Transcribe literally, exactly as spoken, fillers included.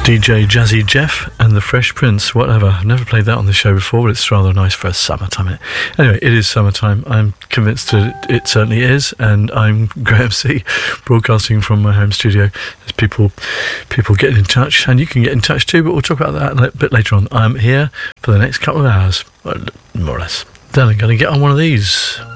D J Jazzy Jeff and the Fresh Prince, whatever. I've never played that on the show before, but it's rather nice for a summertime. Anyway, it is summertime. I'm convinced that it certainly is, and I'm Graham C, broadcasting from my home studio. There's people, people getting in touch, and you can get in touch too, but we'll talk about that a bit later on. I'm here for the next couple of hours, more or less. Then I'm going to get on one of these.